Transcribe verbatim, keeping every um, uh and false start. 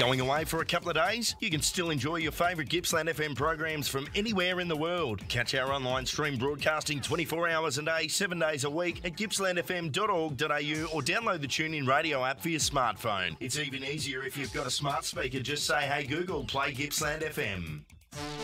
Going away for a couple of days? You can still enjoy your favourite Gippsland F M programs from anywhere in the world. Catch our online stream broadcasting twenty-four hours a day, seven days a week at gippsland f m dot org dot a u or download the TuneIn Radio app for your smartphone. It's even easier if you've got a smart speaker. Just say, hey Google, play Gippsland F M.